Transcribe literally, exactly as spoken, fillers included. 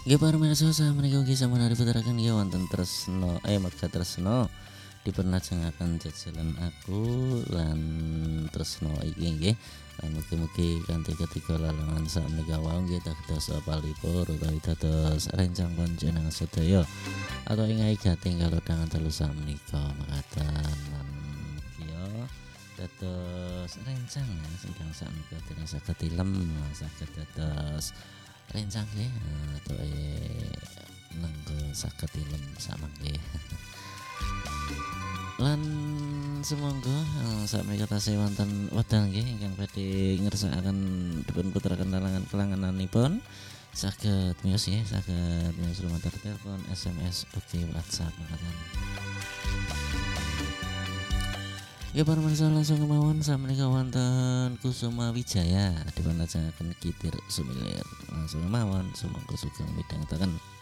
Nggih pamirsa menika ugi sampun diputeraken nggih wonten Tresno eh Mega Tresno diperlajengaken jajalan aku lan Tresno iki nggih lan mugi-mugi kanthi ketiga lelungan sakmenika wau nggih dados palipur utawi dados rencang panjenengan sedaya atau ingai gating kalodhangan telu sakmenika makaten lan mugia dados rencang ingkang sakmenika dereng saged tilem saged dados rencang nggih atau eh nenggo saged tilem samangke lan sumangga eh, sakmenika tasih wonten wekdal nggih ingkang badhe ngersakaken dipun puteraken larangan kelangananipun saged miyos nggih saged miyos lumantar telepon S M S ugi WhatsApp makaten. Ya para mansa langsung kemawon sakmenika wonten Kusuma Wijaya dipun lajengaken Kitir Sumilir langsung kemawon sumangga sugeng midhangetaken.